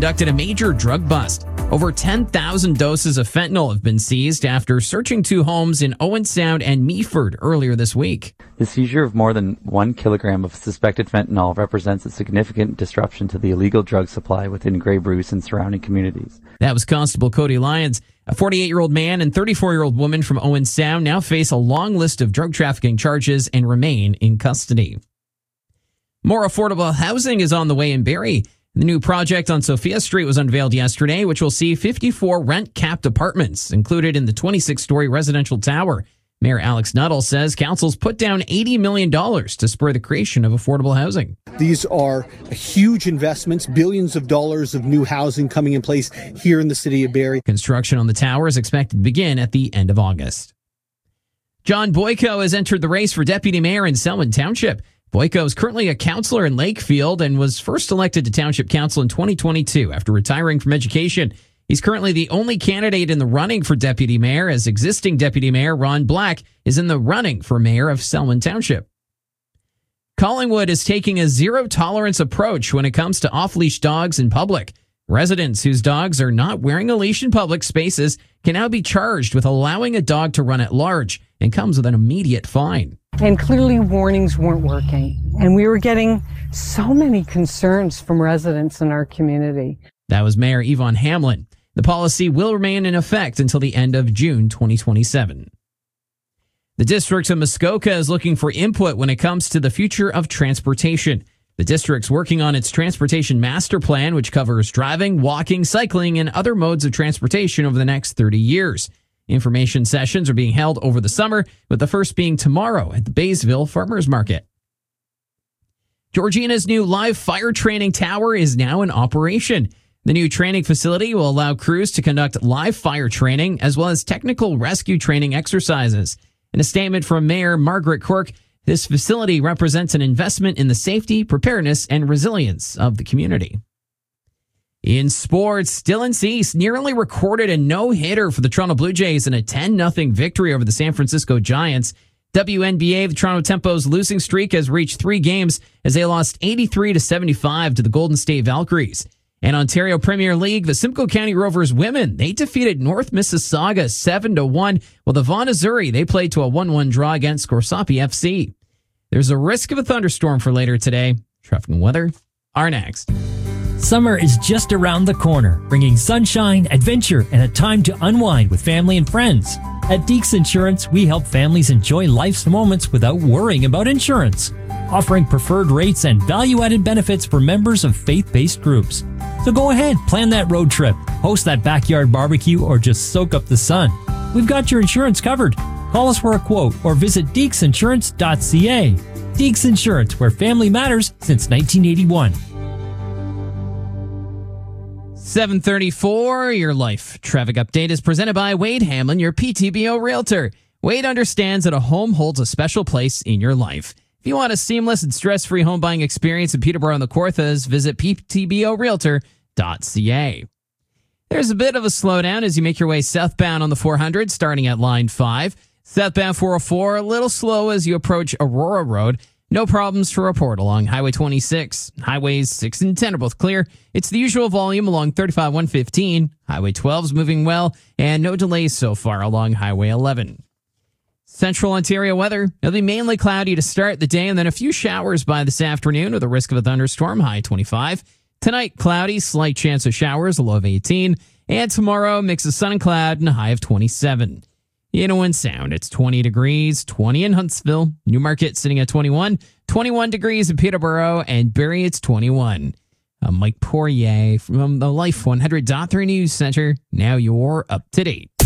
conducted a major drug bust. Over 10,000 doses of fentanyl have been seized after searching two homes in Owen Sound and Meaford earlier this week. The seizure of more than 1 kilogram of suspected fentanyl represents a significant disruption to the illegal drug supply within Grey Bruce and surrounding communities. That was Constable Cody Lyons. A 48-year-old man and 34-year-old woman from Owen Sound now face a long list of drug trafficking charges and remain in custody. More affordable housing is on the way in Barrie. The new project on Sophia Street was unveiled yesterday, which will see 54 rent-capped apartments included in the 26-story residential tower. Mayor Alex Nuttall says council's put down $80 million to spur the creation of affordable housing. These are huge investments, billions of dollars of new housing coming in place here in the city of Barrie. Construction on the tower is expected to begin at the end of August. John Boyko has entered the race for deputy mayor in Selwyn Township. Boyko is currently a councillor in Lakefield and was first elected to Township Council in 2022 after retiring from education. He's currently the only candidate in the running for deputy mayor, as existing deputy mayor Ron Black is in the running for mayor of Selwyn Township. Collingwood is taking a zero-tolerance approach when it comes to off-leash dogs in public. Residents whose dogs are not wearing a leash in public spaces can now be charged with allowing a dog to run at large and comes with an immediate fine. And clearly warnings weren't working. And we were getting so many concerns from residents in our community. That was Mayor Yvonne Hamlin. The policy will remain in effect until the end of June 2027. The district of Muskoka is looking for input when it comes to the future of transportation. The district's working on its transportation master plan, which covers driving, walking, cycling, and other modes of transportation over the next 30 years. Information sessions are being held over the summer, with the first being tomorrow at the Baysville Farmers Market. Georgina's new live fire training tower is now in operation. The new training facility will allow crews to conduct live fire training as well as technical rescue training exercises. In a statement from Mayor Margaret Quirk, this facility represents an investment in the safety, preparedness, and resilience of the community. In sports, Dylan Cease nearly recorded a no-hitter for the Toronto Blue Jays in a 10-0 victory over the San Francisco Giants. WNBA, the Toronto Tempo's losing streak has reached 3 games as they lost 83-75 to the Golden State Valkyries. And Ontario Premier League, the Simcoe County Rovers women, they defeated North Mississauga 7-1, while the Vaughan Azzurri, they played to a 1-1 draw against Corsapi FC. There's a risk of a thunderstorm for later today. Traffic and weather are next. Summer is just around the corner, bringing sunshine, adventure, and a time to unwind with family and friends. At Deeks Insurance, we help families enjoy life's moments without worrying about insurance, offering preferred rates and value-added benefits for members of faith-based groups. So go ahead, plan that road trip, host that backyard barbecue, or just soak up the sun. We've got your insurance covered. Call us for a quote or visit deeksinsurance.ca. Deeks Insurance, where family matters since 1981. 7:34, your life traffic update is presented by Wade Hamlin, your PTBO Realtor. Wade understands that a home holds a special place in your life. If you want a seamless and stress-free home buying experience in Peterborough and the Kawarthas, visit ptborealtor.ca. There's a bit of a slowdown as you make your way southbound on the 400, starting at line 5. Southbound 404, a little slow as you approach Aurora Road. No problems to report along Highway 26. Highways 6 and 10 are both clear. It's the usual volume along 35-115. Highway 12 is moving well, and no delays so far along Highway 11. Central Ontario weather. It'll be mainly cloudy to start the day, and then a few showers by this afternoon with a risk of a thunderstorm, high 25. Tonight, cloudy, slight chance of showers, a low of 18. And tomorrow, mix of sun and cloud and a high of 27. In Owen Sound, it's 20 degrees, 20 in Huntsville. Newmarket sitting at 21, 21 degrees in Peterborough, and Barrie, it's 21. I'm Mike Poirier from the Life 100.3 News Center. Now you're up to date.